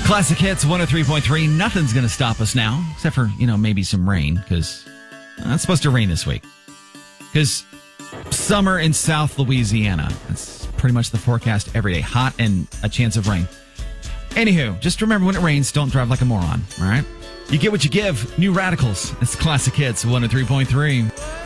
Classic Hits 103.3. Nothing's going to stop us now, except for, maybe some rain, because it's supposed to rain this week. Because summer in South Louisiana. That's pretty much the forecast every day. Hot and a chance of rain. Anywho, just remember when it rains, don't drive like a moron, all right? You get what you give. New Radicals. It's Classic Hits 103.3.